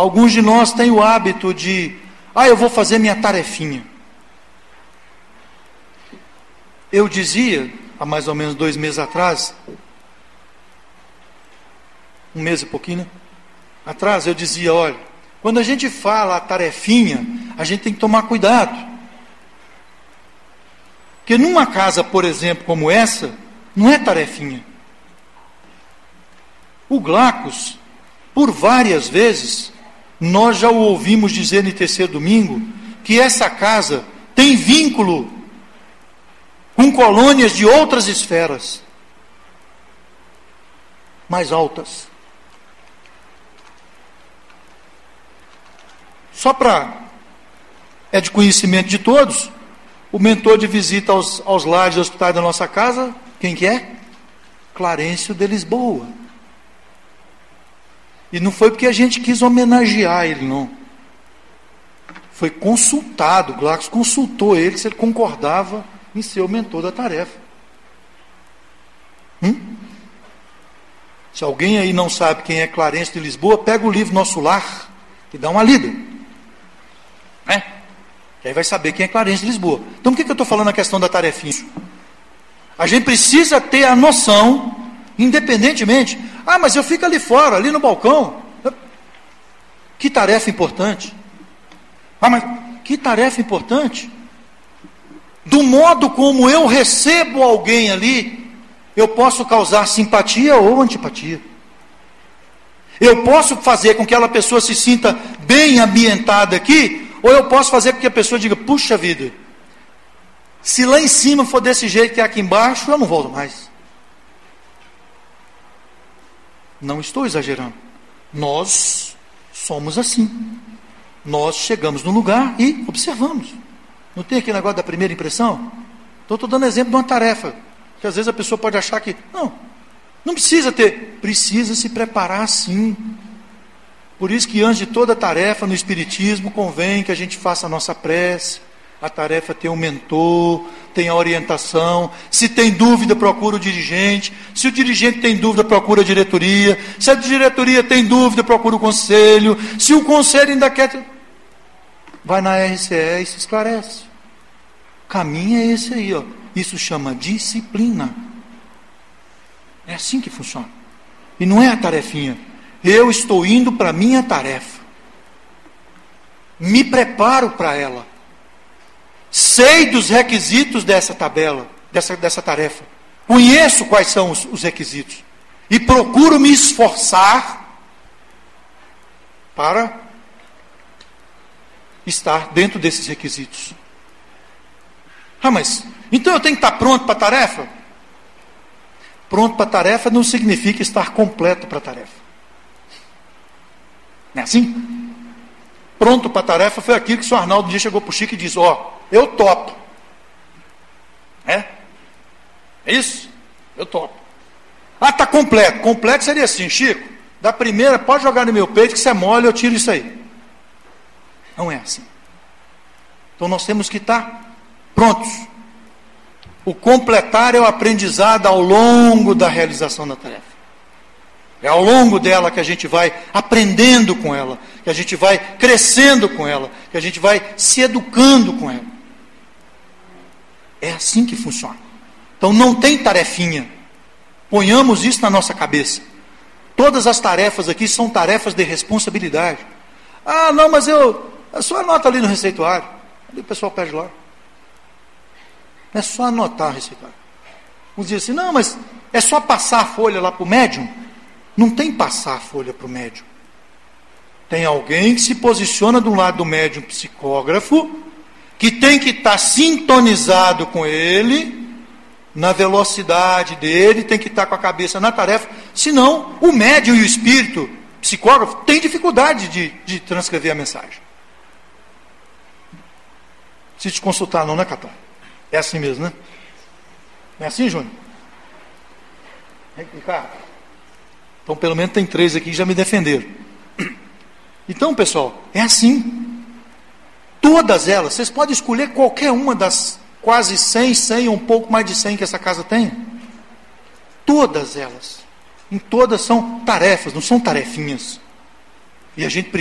alguns de nós têm o hábito de, eu vou fazer minha tarefinha. Eu dizia, há mais ou menos 2 meses atrás, 1 mês e pouquinho, né? Atrás, eu dizia, olha, quando a gente fala a tarefinha, a gente tem que tomar cuidado. Porque numa casa, por exemplo, como essa, não é tarefinha. O Glacos, por várias vezes, nós já o ouvimos dizer no terceiro domingo, que essa casa tem vínculo com colônias de outras esferas, mais altas. Só é de conhecimento de todos, o mentor de visita aos lares e hospitais da nossa casa, quem que é? Clarencio de Lisboa. E não foi porque a gente quis homenagear ele, não. Foi consultado, o Glacos consultou ele se ele concordava em ser o mentor da tarefa. Se alguém aí não sabe quem é Clarencio de Lisboa, pega o livro Nosso Lar e dá uma lida. Que aí vai saber quem é Clarencio de Lisboa. Então, por que eu estou falando a questão da tarefinha? A gente precisa ter a noção, independentemente. Mas eu fico ali fora, ali no balcão. Que tarefa importante. Mas que tarefa importante. Do modo como eu recebo alguém ali, eu posso causar simpatia ou antipatia. Eu posso fazer com que aquela pessoa se sinta bem ambientada aqui, ou eu posso fazer com que a pessoa diga, puxa vida, se lá em cima for desse jeito que é aqui embaixo, eu não volto mais. Não estou exagerando. Nós somos assim. Nós chegamos no lugar e observamos. Não tem aquele negócio da primeira impressão? Então, estou dando exemplo de uma tarefa, que às vezes a pessoa pode achar que, não precisa ter, precisa se preparar sim. Por isso que antes de toda tarefa no Espiritismo, convém que a gente faça a nossa prece. A tarefa tem um mentor, tem a orientação. Se tem dúvida, procura o dirigente. Se o dirigente tem dúvida, procura a diretoria. Se a diretoria tem dúvida, procura o conselho. Se o conselho ainda quer, vai na RCE e se esclarece. O caminho é esse aí, ó. Isso chama disciplina. É assim que funciona. E não é a tarefinha. Eu estou indo para a minha tarefa. Me preparo para ela. Sei dos requisitos dessa tabela, dessa tarefa. Conheço quais são os requisitos. E procuro me esforçar para estar dentro desses requisitos. Mas, então eu tenho que estar pronto para a tarefa? Pronto para a tarefa não significa estar completo para a tarefa. Não é assim? Pronto para a tarefa foi aquilo que o senhor Arnaldo um dia chegou para o Chico e disse, eu topo. É isso? Eu topo. Está completo. Completo seria assim, Chico, da primeira, pode jogar no meu peito que você é mole, eu tiro isso aí. Não é assim. Então nós temos que estar prontos. O completar é o aprendizado ao longo da realização da tarefa. É ao longo dela que a gente vai aprendendo com ela, que a gente vai crescendo com ela, que a gente vai se educando com ela. É assim que funciona. Então não tem tarefinha. Ponhamos isso na nossa cabeça. Todas as tarefas aqui são tarefas de responsabilidade. Não, mas é só anota ali no receituário. Ali o pessoal pede lá. É só anotar o receituário. Uns dizem assim, não, mas é só passar a folha lá para o médium. Não tem passar a folha para o médium. Tem alguém que se posiciona do lado do médium psicógrafo, que tem que estar sintonizado com ele, na velocidade dele, tem que estar com a cabeça na tarefa, senão o médium e o espírito psicógrafo têm dificuldade de transcrever a mensagem. Se te consultar não, né, Catá? É assim mesmo, né? Não é assim, Júnior? Ricardo? Então, pelo menos tem 3 aqui que já me defenderam. Então, pessoal, é assim. Todas elas, vocês podem escolher qualquer uma das quase 100 ou um pouco mais de 100 que essa casa tem. Todas elas. Em todas são tarefas, não são tarefinhas. E a gente